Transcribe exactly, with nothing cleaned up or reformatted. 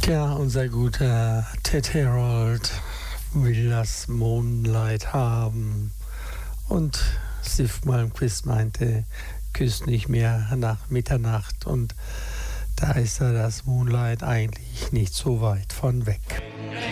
Ja, unser guter Ted Harold will das Moonlight haben. Und Sif Malmquist meinte, küsst nicht mehr nach Mitternacht. Und da ist er das Moonlight eigentlich nicht so weit von weg.